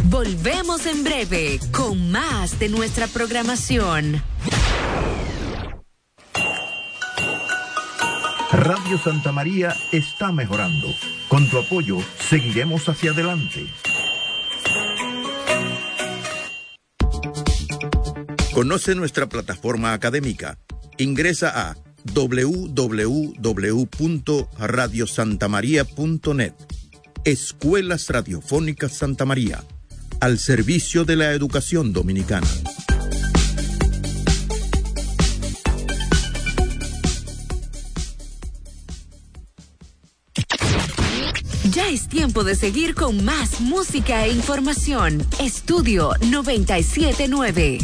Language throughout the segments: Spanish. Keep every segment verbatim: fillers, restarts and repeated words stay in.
Volvemos en breve con más de nuestra programación. Radio Santa María está mejorando. Con tu apoyo, seguiremos hacia adelante. Conoce nuestra plataforma académica. Ingresa a doble u doble u doble u punto radio santa maría punto net. Escuelas Radiofónicas Santa María, al servicio de la educación dominicana. Ya es tiempo de seguir con más música e información. Estudio noventa y siete nueve.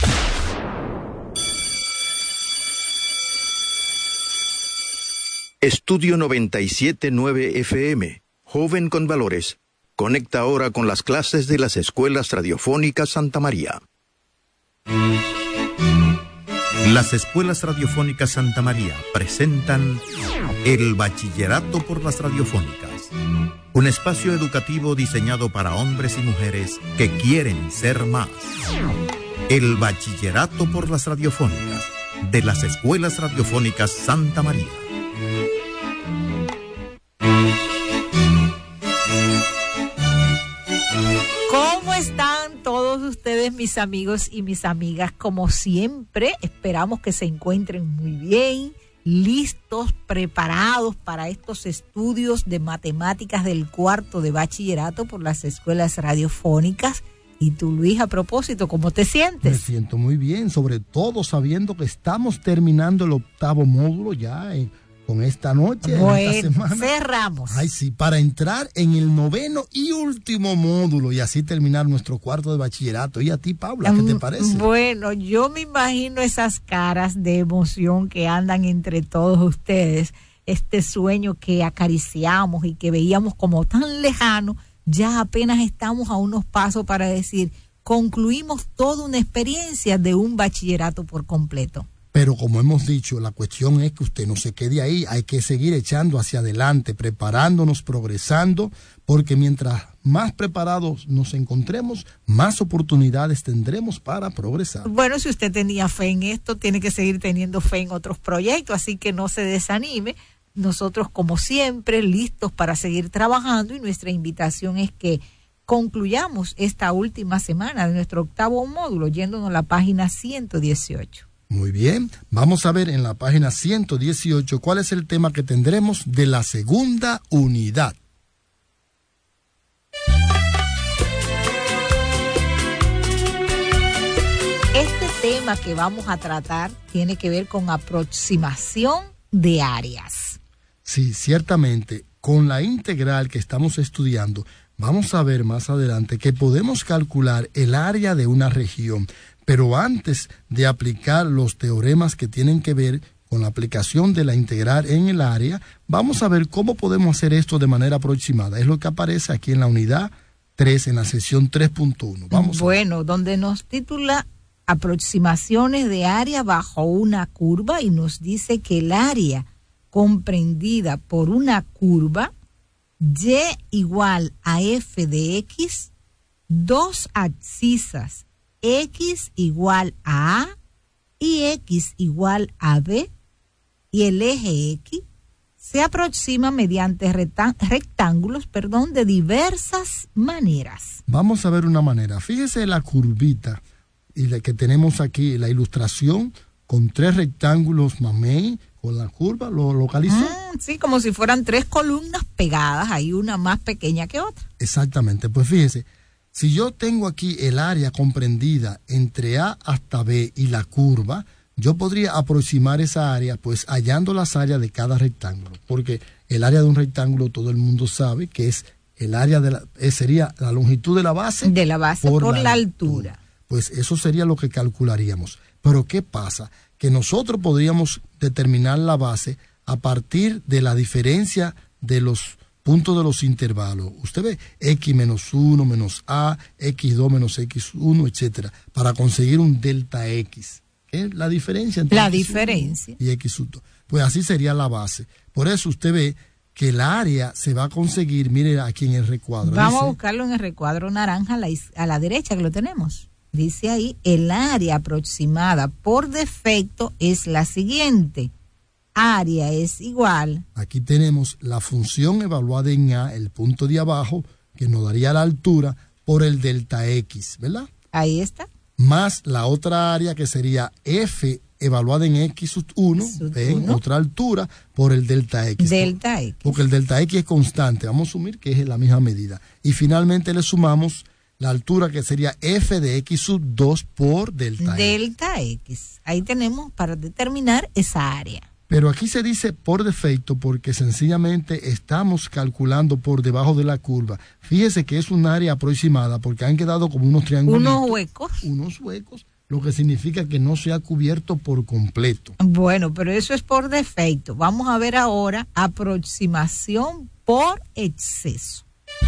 Estudio noventa y siete nueve F M, joven con valores. Conecta ahora con las clases de las Escuelas Radiofónicas Santa María. Las Escuelas Radiofónicas Santa María presentan el Bachillerato por las Radiofónicas, un espacio educativo diseñado para hombres y mujeres que quieren ser más. El Bachillerato por las Radiofónicas de las Escuelas Radiofónicas Santa María. ¿Cómo están todos ustedes, mis amigos y mis amigas? Como siempre, esperamos que se encuentren muy bien, listos, preparados para estos estudios de matemáticas del cuarto de bachillerato por las escuelas radiofónicas. Y tú, Luis, a propósito, ¿cómo te sientes? Me siento muy bien, sobre todo sabiendo que estamos terminando el octavo módulo ya en... con esta noche, bueno, esta semana. Cerramos. Ay, sí, para entrar en el noveno y último módulo y así terminar nuestro cuarto de bachillerato. ¿Y a ti, Paula, qué te parece? Bueno, yo me imagino esas caras de emoción que andan entre todos ustedes, este sueño que acariciamos y que veíamos como tan lejano, ya apenas estamos a unos pasos para decir, concluimos toda una experiencia de un bachillerato por completo. Pero como hemos dicho, la cuestión es que usted no se quede ahí, hay que seguir echando hacia adelante, preparándonos, progresando, porque mientras más preparados nos encontremos, más oportunidades tendremos para progresar. Bueno, si usted tenía fe en esto, tiene que seguir teniendo fe en otros proyectos, así que no se desanime. Nosotros, como siempre, listos para seguir trabajando, y nuestra invitación es que concluyamos esta última semana de nuestro octavo módulo, yéndonos a la página ciento dieciocho. Muy bien, vamos a ver en la página ciento dieciocho cuál es el tema que tendremos de la segunda unidad. Este tema que vamos a tratar tiene que ver con aproximación de áreas. Sí, ciertamente, con la integral que estamos estudiando, vamos a ver más adelante que podemos calcular el área de una región. Pero antes de aplicar los teoremas que tienen que ver con la aplicación de la integral en el área, vamos a ver cómo podemos hacer esto de manera aproximada. Es lo que aparece aquí en la unidad tres, en la sección tres punto uno. Vamos bueno, a ver. Donde nos titula aproximaciones de área bajo una curva y nos dice que el área comprendida por una curva y igual a f de x, dos abscisas x igual a A y x igual a B, y el eje X se aproxima mediante rectángulos, perdón, de diversas maneras. Vamos a ver una manera. Fíjese la curvita y la que tenemos aquí, la ilustración con tres rectángulos mamey, con la curva, ¿lo localizó? Mm, sí, como si fueran tres columnas pegadas, hay una más pequeña que otra. Exactamente, pues fíjese. Si yo tengo aquí el área comprendida entre A hasta B y la curva, yo podría aproximar esa área pues hallando las áreas de cada rectángulo, porque el área de un rectángulo todo el mundo sabe que es el área de la, sería la longitud de la base de la base por, por la, la altura. altura. Pues eso sería lo que calcularíamos. Pero ¿qué pasa? Que nosotros podríamos determinar la base a partir de la diferencia de los puntos de los intervalos. Usted ve x menos uno menos a, equis dos menos equis uno, etcétera, para conseguir un delta x. ¿Qué es la diferencia entre la equis diferencia y equis uno? Pues así sería la base. Por eso usted ve que el área se va a conseguir, mire aquí en el recuadro. Vamos dice, a buscarlo en el recuadro naranja a la, a la derecha que lo tenemos. Dice ahí, el área aproximada por defecto es la siguiente. Área es igual. Aquí tenemos la función evaluada en A, el punto de abajo, que nos daría la altura por el delta X, ¿verdad? Ahí está. Más la otra área que sería F evaluada en X sub uno, ven, otra altura por el delta X. Delta X. Porque el delta X es constante, vamos a asumir que es la misma medida. Y finalmente le sumamos la altura que sería F de X sub dos por delta X. Delta X. Ahí tenemos para determinar esa área. Pero aquí se dice por defecto porque sencillamente estamos calculando por debajo de la curva. Fíjese que es un área aproximada porque han quedado como unos triángulos. Unos huecos. Unos huecos, lo que significa que no se ha cubierto por completo. Bueno, pero eso es por defecto. Vamos a ver ahora aproximación por exceso.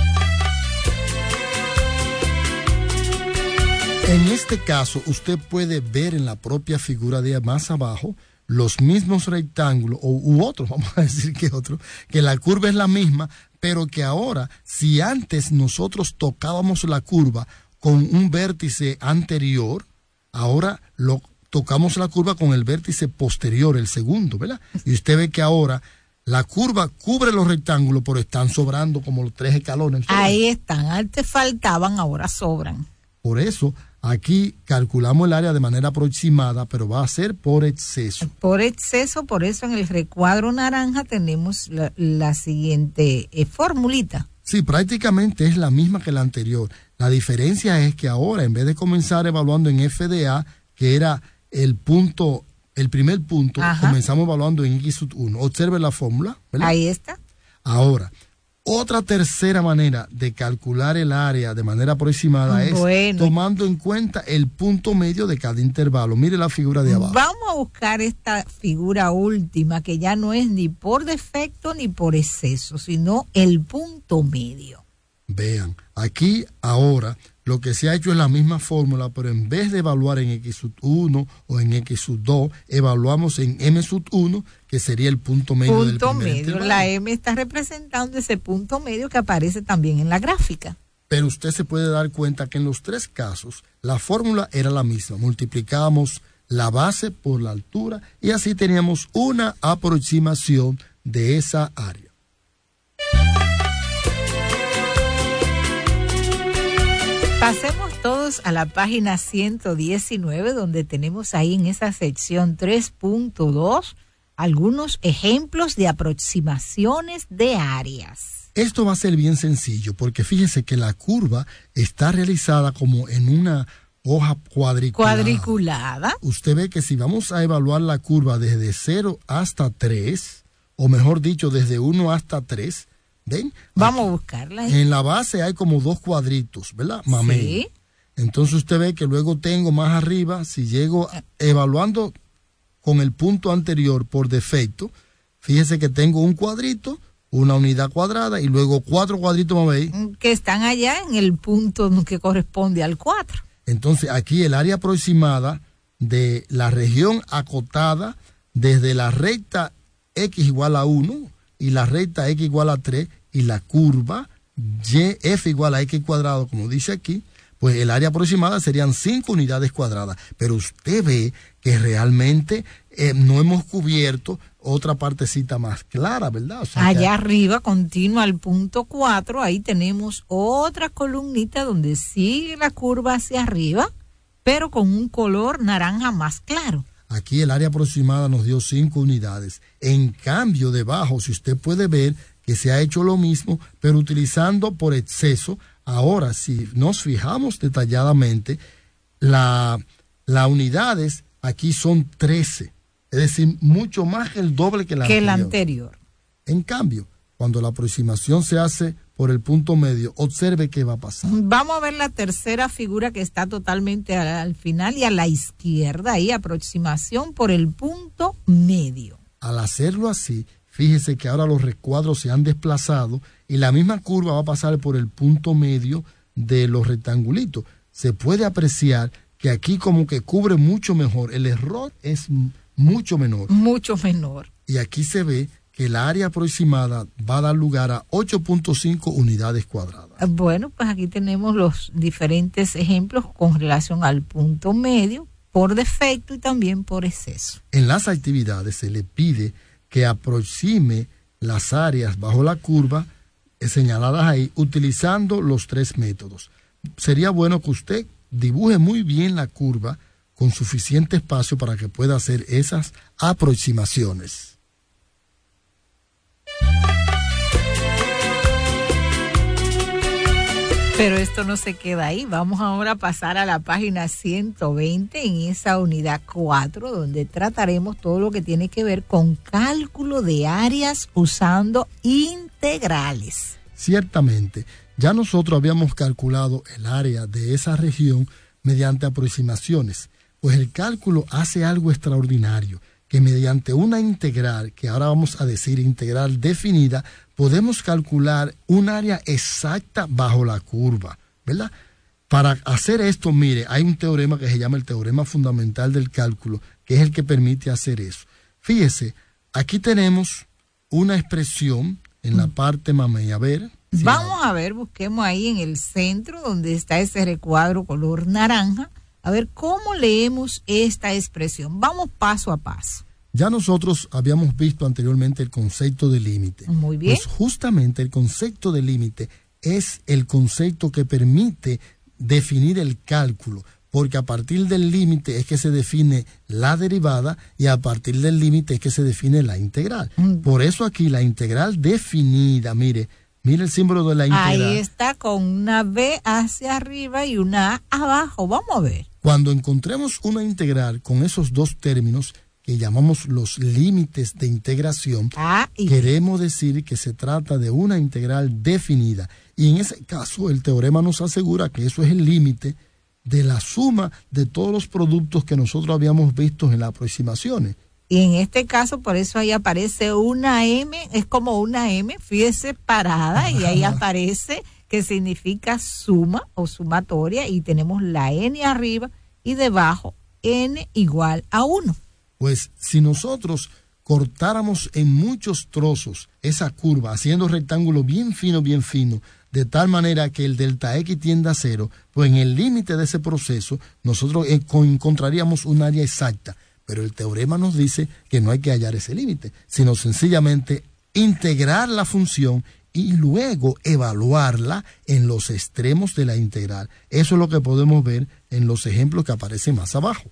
En este caso, usted puede ver en la propia figura de más abajo los mismos rectángulos, o, u otros, vamos a decir que otros, que la curva es la misma, pero que ahora, si antes nosotros tocábamos la curva con un vértice anterior, ahora lo tocamos la curva con el vértice posterior, el segundo, ¿verdad? Y usted ve que ahora la curva cubre los rectángulos, pero están sobrando como los tres escalones. Ahí están, antes faltaban, ahora sobran. Por eso, aquí calculamos el área de manera aproximada, pero va a ser por exceso. Por exceso, por eso en el recuadro naranja tenemos la, la siguiente eh, formulita. Sí, prácticamente es la misma que la anterior. La diferencia es que ahora, en vez de comenzar evaluando en F de A, que era el punto, el primer punto, ajá, comenzamos evaluando en X sub uno. Observe la fórmula, ¿verdad? Ahí está. Ahora, otra tercera manera de calcular el área de manera aproximada bueno. es tomando en cuenta el punto medio de cada intervalo. Mire la figura de abajo. Vamos a buscar esta figura última que ya no es ni por defecto ni por exceso, sino el punto medio. Vean, aquí ahora lo que se ha hecho es la misma fórmula, pero en vez de evaluar en X sub uno o en X sub dos, evaluamos en M sub uno, que sería el punto medio punto del primer medio. intervalo. La M está representando ese punto medio que aparece también en la gráfica. Pero usted se puede dar cuenta que en los tres casos la fórmula era la misma. Multiplicamos la base por la altura y así teníamos una aproximación de esa área. Pasemos todos a la página ciento diecinueve, donde tenemos ahí en esa sección tres punto dos algunos ejemplos de aproximaciones de áreas. Esto va a ser bien sencillo, porque fíjese que la curva está realizada como en una hoja cuadriculada. Cuadriculada. Usted ve que si vamos a evaluar la curva desde cero hasta tres, o mejor dicho, desde uno hasta tres, ¿ven? Vamos aquí, a buscarla. ¿eh? En la base hay como dos cuadritos, ¿verdad? Mamey. Sí. Entonces usted ve que luego tengo más arriba, si llego a, evaluando con el punto anterior por defecto, fíjese que tengo un cuadrito, una unidad cuadrada y luego cuatro cuadritos, mamey, que están allá en el punto que corresponde al cuatro. Entonces aquí el área aproximada de la región acotada desde la recta X igual a uno y la recta X igual a tres y la curva Y F igual a X cuadrado, como dice aquí, pues el área aproximada serían cinco unidades cuadradas. Pero usted ve que realmente eh, no hemos cubierto otra partecita más clara, ¿verdad? O sea, allá que... arriba, continúa al punto cuatro, ahí tenemos otra columnita donde sigue la curva hacia arriba, pero con un color naranja más claro. Aquí el área aproximada nos dio cinco unidades. En cambio, debajo, si usted puede ver que se ha hecho lo mismo, pero utilizando por exceso. Ahora, si nos fijamos detalladamente, la, las unidades aquí son trece, es decir, mucho más que el doble que la que anterior. la anterior. En cambio, cuando la aproximación se hace por el punto medio, observe qué va a pasar. Vamos a ver la tercera figura que está totalmente al, al final y a la izquierda, ahí aproximación por el punto medio. Al hacerlo así, fíjese que ahora los recuadros se han desplazado y la misma curva va a pasar por el punto medio de los rectangulitos. Se puede apreciar que aquí como que cubre mucho mejor. El error es mucho menor. Mucho menor. Y aquí se ve que el área aproximada va a dar lugar a ocho punto cinco unidades cuadradas. Bueno, pues aquí tenemos los diferentes ejemplos con relación al punto medio, por defecto y también por exceso. En las actividades se le pide que aproxime las áreas bajo la curva eh, señaladas ahí utilizando los tres métodos. Sería bueno que usted dibuje muy bien la curva con suficiente espacio para que pueda hacer esas aproximaciones. Pero esto no se queda ahí. Vamos ahora a pasar a la página ciento veinte en esa unidad cuatro, donde trataremos todo lo que tiene que ver con cálculo de áreas usando integrales. Ciertamente, ya nosotros habíamos calculado el área de esa región mediante aproximaciones, pues el cálculo hace algo extraordinario, que mediante una integral, que ahora vamos a decir integral definida, podemos calcular un área exacta bajo la curva, ¿verdad? Para hacer esto, mire, hay un teorema que se llama el teorema fundamental del cálculo, que es el que permite hacer eso. Fíjese, aquí tenemos una expresión en la parte mamey. A ver. Si Vamos la... a ver, busquemos ahí en el centro, donde está ese recuadro color naranja, a ver cómo leemos esta expresión. Vamos paso a paso. Ya nosotros habíamos visto anteriormente el concepto de límite. Muy bien. Pues justamente el concepto de límite es el concepto que permite definir el cálculo, porque a partir del límite es que se define la derivada y a partir del límite es que se define la integral. Mm. Por eso aquí la integral definida, mire, mire el símbolo de la integral. Ahí está con una B hacia arriba y una A abajo. Vamos a ver. Cuando encontremos una integral con esos dos términos que llamamos los límites de integración, ah, y... queremos decir que se trata de una integral definida. Y en ese caso el teorema nos asegura que eso es el límite de la suma de todos los productos que nosotros habíamos visto en las aproximaciones. Y en este caso, por eso ahí aparece una M, es como una M, fíjese, parada, y ahí aparece que significa suma o sumatoria, y tenemos la N arriba y debajo N igual a uno. Pues si nosotros cortáramos en muchos trozos esa curva, haciendo rectángulo bien fino, bien fino, de tal manera que el delta X tienda a cero, pues en el límite de ese proceso nosotros encontraríamos un área exacta. Pero el teorema nos dice que no hay que hallar ese límite, sino sencillamente integrar la función y luego evaluarla en los extremos de la integral. Eso es lo que podemos ver en los ejemplos que aparecen más abajo.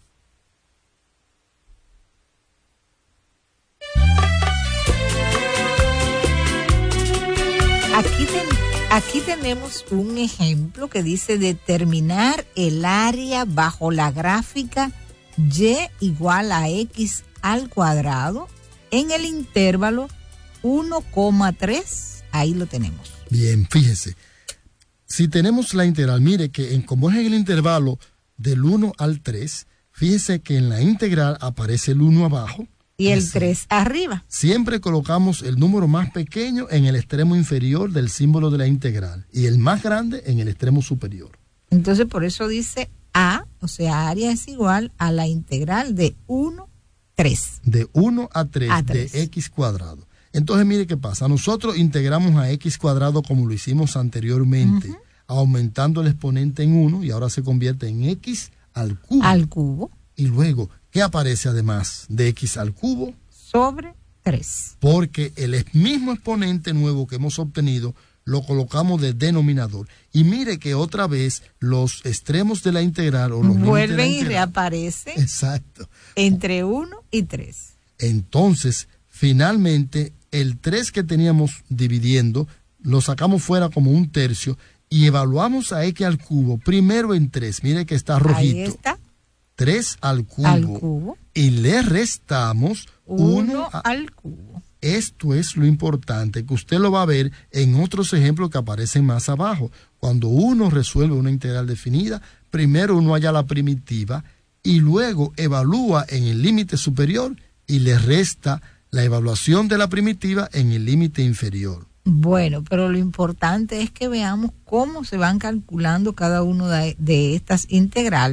Aquí, ten, aquí tenemos un ejemplo que dice determinar el área bajo la gráfica y igual a x al cuadrado en el intervalo uno coma tres. Ahí lo tenemos. Bien, fíjese. Si tenemos la integral, mire que en, como es en el intervalo del uno al tres, fíjese que en la integral aparece el uno abajo. Y el tres arriba. Siempre colocamos el número más pequeño en el extremo inferior del símbolo de la integral y el más grande en el extremo superior. Entonces, por eso dice A, o sea, área es igual a la integral de uno, tres. De uno a tres, a tres. De x cuadrado. Entonces, mire qué pasa. Nosotros integramos a x cuadrado como lo hicimos anteriormente, uh-huh. aumentando el exponente en uno y ahora se convierte en x al cubo. Al cubo. Y luego, ¿qué aparece además de x al cubo? Sobre tres. Porque el mismo exponente nuevo que hemos obtenido lo colocamos de denominador. Y mire que otra vez los extremos de la integral o los vuelven de la y integral, reaparecen. Exacto. Entre uno y tres. Entonces, finalmente, el tres que teníamos dividiendo, lo sacamos fuera como un tercio y evaluamos a x al cubo, primero en tres. Mire que está rojito. Ahí está. tres al cubo, al cubo y le restamos uno al cubo. Esto es lo importante, que usted lo va a ver en otros ejemplos que aparecen más abajo. Cuando uno resuelve una integral definida, primero uno halla la primitiva y luego evalúa en el límite superior y le resta la evaluación de la primitiva en el límite inferior. Bueno, pero lo importante es que veamos cómo se van calculando cada una de, de estas integrales.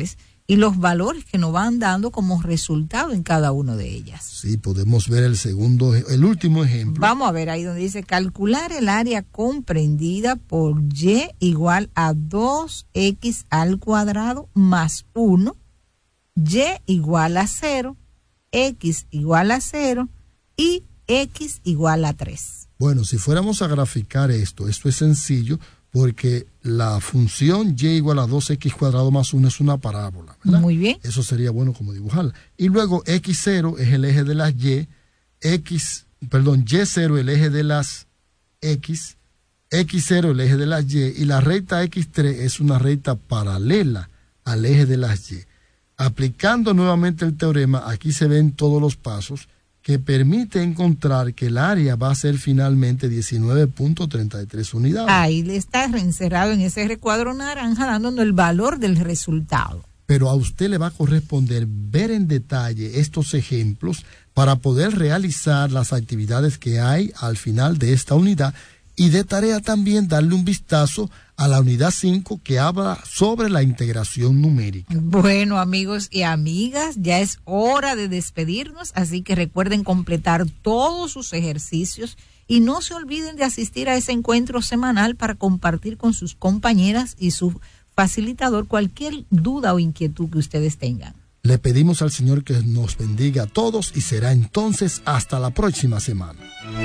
y los valores que nos van dando como resultado en cada una de ellas. Sí, podemos ver el segundo, el último ejemplo. Vamos a ver ahí donde dice calcular el área comprendida por Y igual a dos X al cuadrado más uno, Y igual a cero, X igual a cero y X igual a tres. Bueno, si fuéramos a graficar esto, esto es sencillo porque la función Y igual a dos X cuadrado más uno es una parábola, ¿verdad? Muy bien. Eso sería bueno como dibujarla. Y luego X cero es el eje de las Y, X, perdón, Y cero el eje de las X, X cero el eje de las Y, y la recta X tres es una recta paralela al eje de las Y. Aplicando nuevamente el teorema, aquí se ven todos los pasos que permite encontrar que el área va a ser finalmente diecinueve punto treinta y tres unidades. Ahí le está encerrado en ese recuadro naranja dándonos el valor del resultado. Pero a usted le va a corresponder ver en detalle estos ejemplos para poder realizar las actividades que hay al final de esta unidad, y de tarea también darle un vistazo a la unidad cinco que habla sobre la integración numérica. Bueno, amigos y amigas, ya es hora de despedirnos, así que recuerden completar todos sus ejercicios y no se olviden de asistir a ese encuentro semanal para compartir con sus compañeras y su facilitador cualquier duda o inquietud que ustedes tengan. Le pedimos al Señor que nos bendiga a todos y será entonces hasta la próxima semana.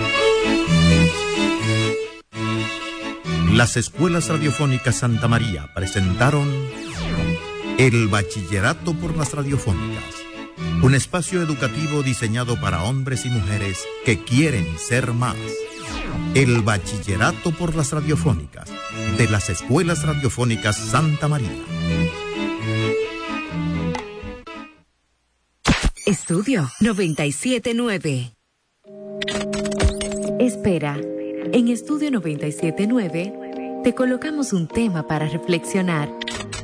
Las escuelas radiofónicas Santa María presentaron El Bachillerato por las Radiofónicas, un espacio educativo diseñado para hombres y mujeres que quieren ser más. El Bachillerato por las Radiofónicas, de las escuelas radiofónicas Santa María. Estudio noventa y siete nueve. Espera, en Estudio noventa y siete nueve te colocamos un tema para reflexionar.